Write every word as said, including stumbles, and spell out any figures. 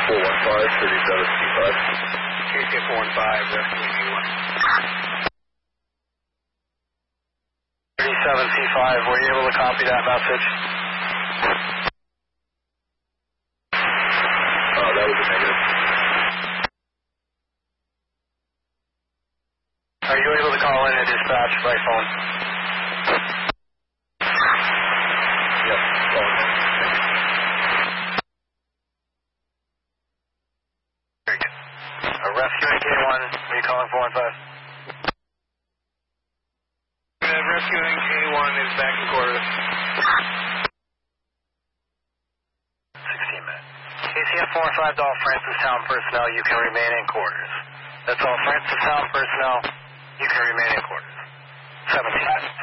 four one five, thirty-seven C five. K C four one five, rescuing A one. thirty-seven C five, were you able to copy that message? Uh, that was a negative. Are you able to call in and dispatch by phone? Yep, call in. Very good. Uh, rescuing K one, are you calling four one five? Uh, rescuing K one is back in quarters. sixteen minutes. K C F four one five to all Francis Town personnel, you can remain in quarters. That's all Francis Town personnel, you can remain in quarters. seventeen minutes.